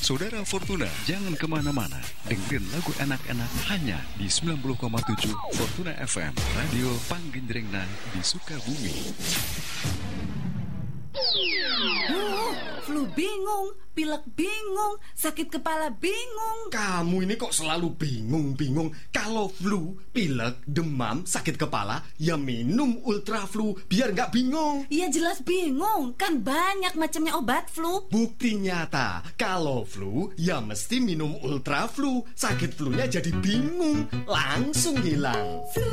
Saudara Fortuna, jangan kemana-mana. Dengerin lagu enak-enak hanya di 90,7 Fortuna FM, Radio Panggenjrengna di Sukabumi. Flu bingung, pilek bingung, sakit kepala bingung. Kamu ini kok selalu bingung-bingung. Kalau flu, pilek, demam, sakit kepala, ya minum Ultra Flu biar nggak bingung. Ya jelas bingung, kan banyak macamnya obat flu. Bukti nyata, kalau flu, ya mesti minum Ultra Flu. Sakit flunya jadi bingung, langsung hilang.